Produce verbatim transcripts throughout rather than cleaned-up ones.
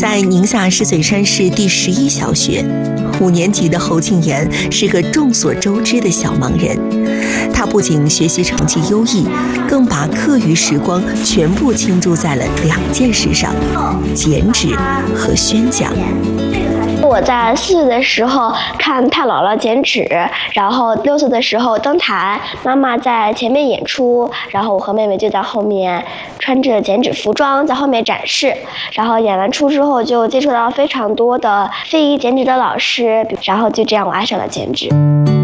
在宁夏石嘴山市第十一小学，五年级的侯庆妍是个众所周知的小盲人。他不仅学习成绩优异，更把课余时光全部倾注在了两件事上：剪纸和宣讲。 我在四岁的时候看太姥姥剪纸，然后六岁的时候登台，妈妈在前面演出，然后我和妹妹就在后面穿着剪纸服装在后面展示。然后演完出之后就接触到非常多的非遗剪纸的老师，然后就这样我爱上了剪纸。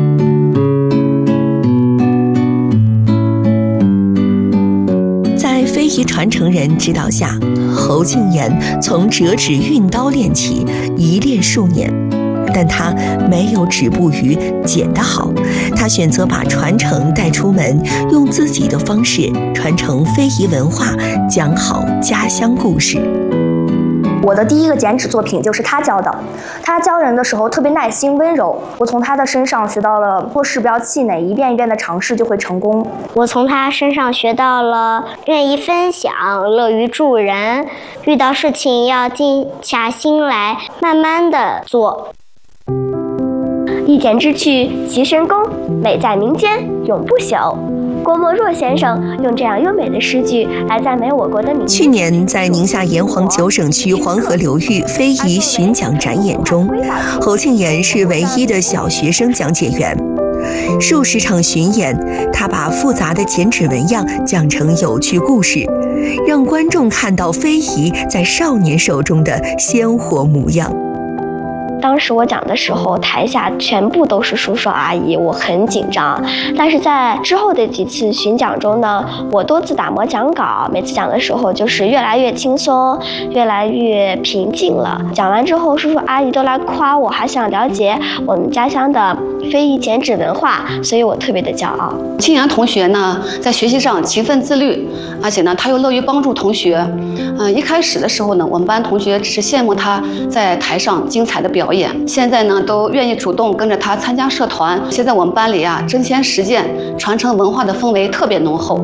在非遗传承人指导下，侯庆妍从折纸运刀练起，一练数年。但他没有止步于剪得好，他选择把传承带出门，用自己的方式传承非遗文化，讲好家乡故事。 我的第一个剪纸作品就是他教的，他教人的时候特别耐心温柔，我从他的身上学到了做事不要气馁，一遍一遍的尝试就会成功。 我从他身上学到了愿意分享，乐于助人，遇到事情要静下心来，慢慢的做。一剪之趣其神功，美在民间永不朽。郭沫若先生用这样优美的诗句来赞美我国的民族。 去年在宁夏炎黄九省区黄河流域非遗巡讲展演中，侯庆妍是唯一的小学生讲解员。数十场巡演，他把复杂的剪纸纹样讲成有趣故事，让观众看到非遗在少年手中的鲜活模样。 当时我讲的时候，台下全部都是叔叔阿姨，我很紧张。但是在之后的几次巡讲中呢，我多次打磨讲稿，每次讲的时候就是越来越轻松，越来越平静了。讲完之后，叔叔阿姨都来夸我，还想了解我们家乡的非遗剪纸文化，所以我特别的骄傲。 庆妍同学呢，在学习上勤奋自律，而且呢，他又乐于帮助同学。嗯、呃，一开始的时候呢，我们班同学只是羡慕他在台上精彩的表演。现在呢，都愿意主动跟着他参加社团。现在我们班里啊，真先实践、传承文化的氛围特别浓厚。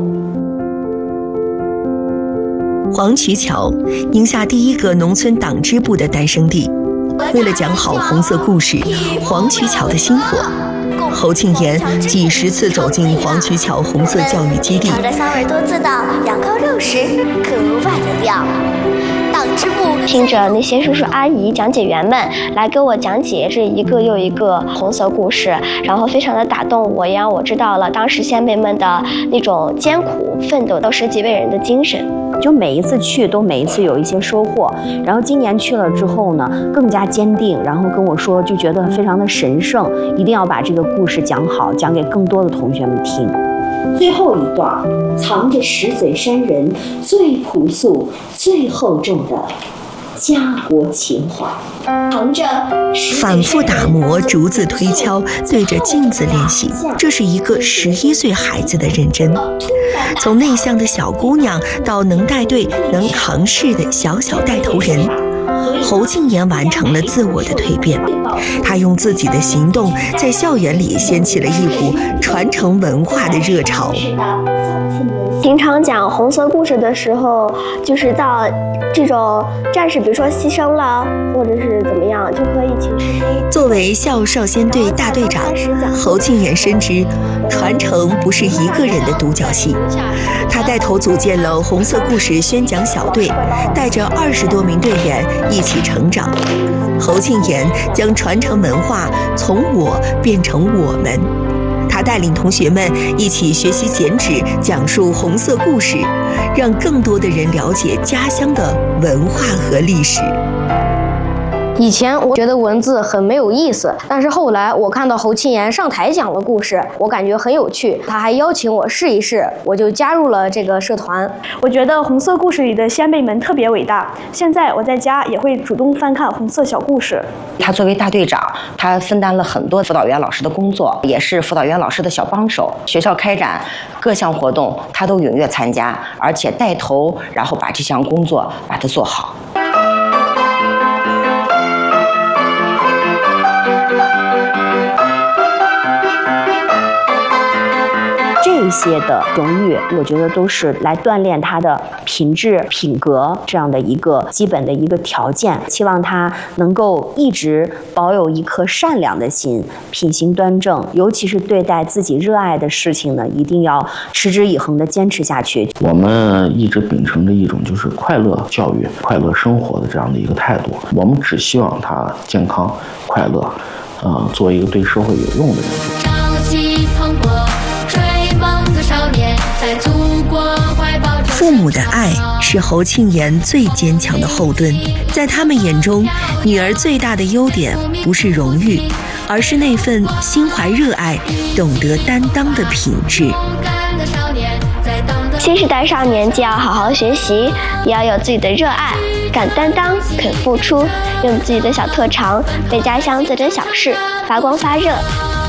黄渠桥，宁夏第一个农村党支部的诞生地。为了讲好红色故事，黄渠桥的薪火，侯庆妍几十次走进黄渠桥红色教育基地。 尝着香味多滋的羊羔肉时，格外的亮。党支部听着那些叔叔阿姨讲解员们来给我讲解这一个又一个红色故事，然后非常的打动我，也让我知道了当时先辈们的那种艰苦奋斗到十几位人的精神。 就每一次去都每一次有一些收获，然后今年去了之后呢，更加坚定，然后跟我说就觉得非常的神圣，一定要把这个故事讲好，讲给更多的同学们听。 最后一段藏着石嘴山人最朴素最厚重的家国情怀，藏着反复打磨，逐字推敲，对着镜子练习，这是一个十一岁孩子的认真。从内向的小姑娘到能带队能扛事的小小带头人，侯庆妍完成了自我的蜕变。她用自己的行动在校园里掀起了一股传承文化的热潮。 平常讲红色故事的时候，就是到这种战士，比如说牺牲了，或者是怎么样，就可以情绪。 作为校少先队大队长，侯庆妍深知传承不是一个人的独角戏。他带头组建了红色故事宣讲小队，带着二十多名队员一起成长。侯庆妍将传承文化从我变成我们。他带领同学们一起学习剪纸，讲述红色故事，让更多的人了解家乡的文化和历史。 以前我觉得文字很没有意思，但是后来我看到侯庆妍上台讲了故事，我感觉很有趣。他还邀请我试一试，我就加入了这个社团。 我觉得红色故事里的先辈们特别伟大，现在我在家也会主动翻看红色小故事。 他作为大队长，他分担了很多辅导员老师的工作，也是辅导员老师的小帮手。学校开展各项活动，他都踊跃参加，而且带头，然后把这项工作把它做好。这这些的荣誉，我觉得都是来锻炼他的品质、品格这样的一个基本的一个条件。希望他能够一直保有一颗善良的心，品行端正，尤其是对待自己热爱的事情呢，一定要持之以恒地坚持下去。 我们一直秉承着一种就是快乐教育、快乐生活的这样的一个态度，我们只希望他健康、快乐，呃，做一个对社会有用的人。 朝气蓬勃，追梦的少年，在祖国怀抱中。 父母的爱是侯庆妍最坚强的后盾，在他们眼中，女儿最大的优点不是荣誉，而是那份心怀热爱、懂得担当的品质。 新时代少年既要好好学习，也要有自己的热爱，敢担当，肯付出，用自己的小特长为家乡做点小事，发光发热。